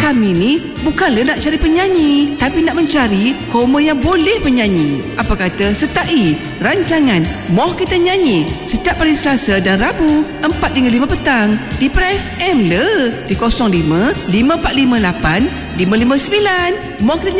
kami ni bukanlah nak cari penyanyi, tapi nak mencari koma yang boleh penyanyi. Apa kata sertai rancangan Moh Kita Nyanyi setiap hari Selasa dan Rabu 4 hingga 5 petang di Pra FM le, di 05 5458 559. Moh Kita